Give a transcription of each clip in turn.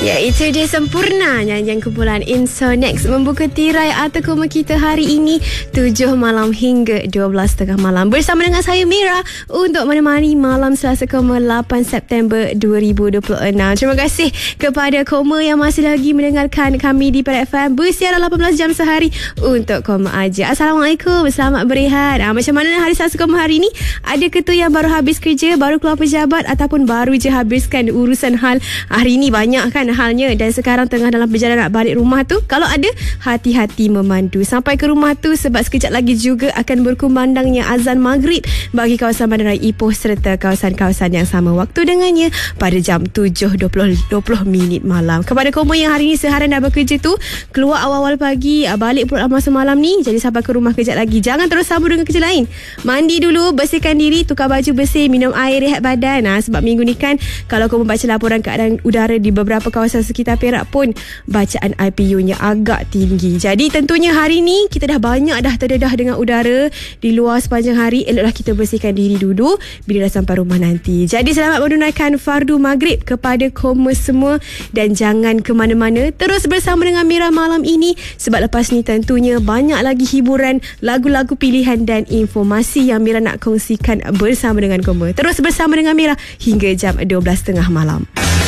Ya, itu dia sempurna nyanyian kumpulan Insonex membuka tirai Arta Koma kita hari ini 7 malam hingga 12.30 malam bersama dengan saya Mira untuk menemani malam Selasa 8 September 2026. Terima kasih kepada Koma yang masih lagi mendengarkan kami di Perak FM bersiaran 18 jam sehari untuk Koma aja. Assalamualaikum, selamat berehat. Macam mana hari Selasa Koma hari ini? Ada ketua yang baru habis kerja, baru keluar pejabat ataupun baru je habiskan urusan hal hari ini? Banyak kan halnya dan sekarang tengah dalam perjalanan nak balik rumah tu. Kalau ada, hati-hati memandu sampai ke rumah tu sebab sekejap lagi juga akan berkumandangnya azan maghrib bagi kawasan Bandaraya Ipoh serta kawasan-kawasan yang sama waktu dengannya pada jam 7.20 malam. Kepada Koma yang hari ini seharian dah bekerja tu, keluar awal-awal pagi, balik pula masa malam ni, jadi sampai ke rumah kejap lagi, jangan terus sambung dengan kerja lain. Mandi dulu, bersihkan diri, tukar baju bersih, minum air, rehat badan. Sebab minggu ni kan, kalau Koma baca laporan keadaan udara di beberapa kawasan sekitar Perak pun, bacaan IPU-nya agak tinggi. Jadi tentunya hari ni kita dah banyak dah terdedah dengan udara di luar sepanjang hari. Eloklah kita bersihkan diri dulu bila dah sampai rumah nanti. Jadi selamat menunaikan fardu maghrib kepada Koma semua dan jangan ke mana-mana, terus bersama dengan Mira malam ini sebab lepas ni tentunya banyak lagi hiburan, lagu-lagu pilihan dan informasi yang Mira nak kongsikan bersama dengan Koma. Terus bersama dengan Mira hingga jam 12.30 malam.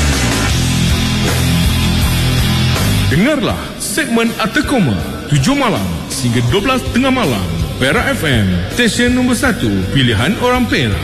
Dengarlah segmen Arta Koma 7 malam hingga 12.30 malam. Perak FM, stesen nombor 1 pilihan orang Perak.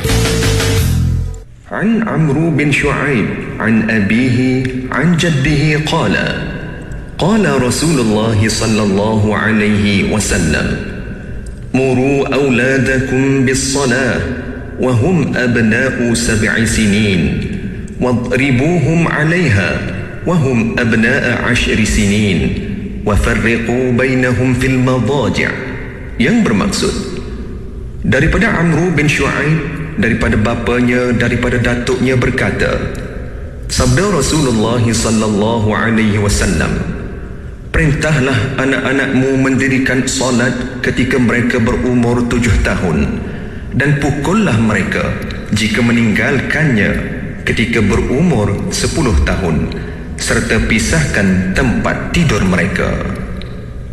عن عمرو بن شعيب عن أبيه عن جده قال قال رسول الله صلى الله عليه وسلم مروا أولادكم بالصلاة وهم أبناء 7 سنين واضربوهم عليها وهم أبناء 10 سنين وفرقوا بينهم في المضاجع. Yang bermaksud daripada Amru bin Shu'aib, daripada bapanya, daripada datuknya berkata, sabda Rasulullah sallallahu alaihi wasallam, perintahlah anak-anakmu mendirikan solat ketika mereka berumur 7 tahun dan pukullah mereka jika meninggalkannya ketika berumur 10 tahun serta pisahkan tempat tidur mereka.